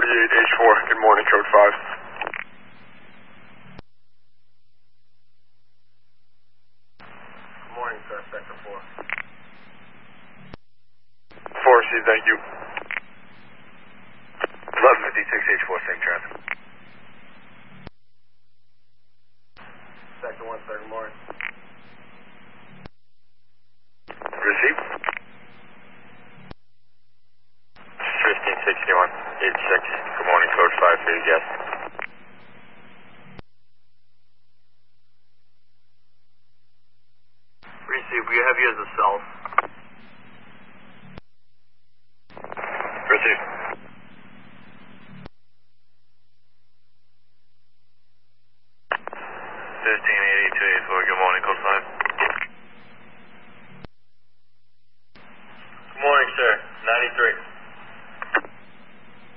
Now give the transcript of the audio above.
48H4, good morning, code 5. Good morning, sir, sector 4. 4C, thank you. 1156H4, same traffic. Sector 1, sir, good morning. Receive. 156186, good morning, code 5 for your guest. Receive, we have you as a self. Receive.